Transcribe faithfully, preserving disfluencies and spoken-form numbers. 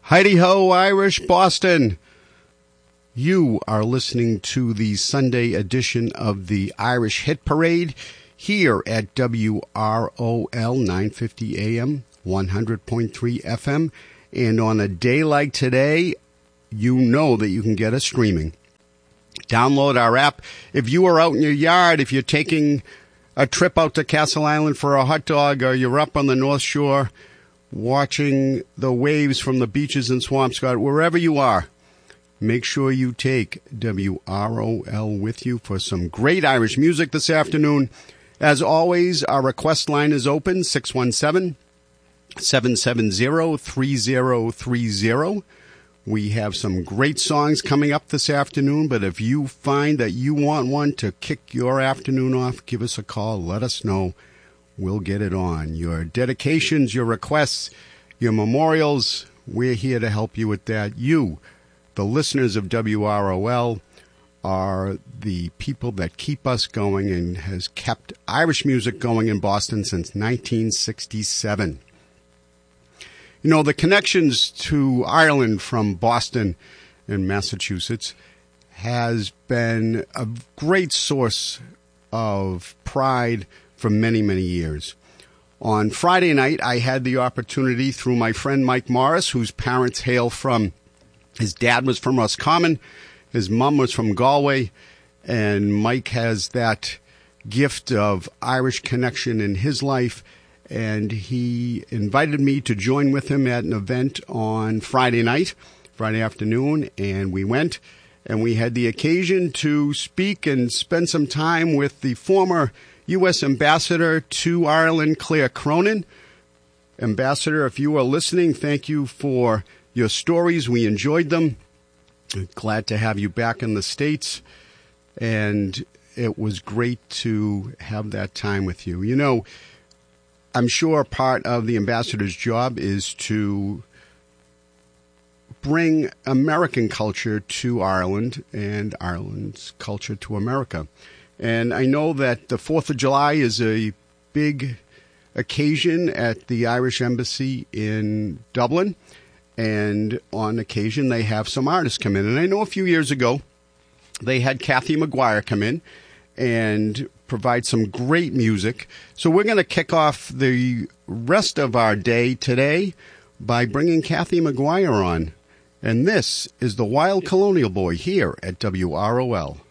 Heidi-ho, Irish Boston. You are listening to the Sunday edition of the Irish Hit Parade here at W R O L nine fifty A M, one hundred point three F M. And on a day like today, you know that you can get us streaming. Download our app. If you are out in your yard, if you're taking a trip out to Castle Island for a hot dog, or you're up on the North Shore watching the waves from the beaches in Swampscott, wherever you are, make sure you take W R O L with you for some great Irish music this afternoon. As always, our request line is open, six one seven, seven seven zero, three zero three zero. We have some great songs coming up this afternoon, but if you find that you want one to kick your afternoon off, give us a call. Let us know. We'll get it on. Your dedications, your requests, your memorials, we're here to help you with that. You, the listeners of W R O L, are the people that keep us going and has kept Irish music going in Boston since nineteen sixty-seven. You know, the connections to Ireland from Boston and Massachusetts has been a great source of pride for many, many years. On Friday night, I had the opportunity through my friend Mike Morris, whose parents hail from, his dad was from Roscommon, his mom was from Galway, and Mike has that gift of Irish connection in his life, and he invited me to join with him at an event on Friday night, Friday afternoon, and we went, and we had the occasion to speak and spend some time with the former U S Ambassador to Ireland, Claire Cronin. Ambassador, if you are listening, thank you for your stories. We enjoyed them. Glad to have you back in the States, and it was great to have that time with you. You know, I'm sure part of the ambassador's job is to bring American culture to Ireland and Ireland's culture to America. And I know that the fourth of July is a big occasion at the Irish Embassy in Dublin. And on occasion, they have some artists come in. And I know a few years ago, they had Kathy McGuire come in and provide some great music. So we're going to kick off the rest of our day today by bringing Kathy McGuire on. And this is the Wild Colonial Boy here at W R O L.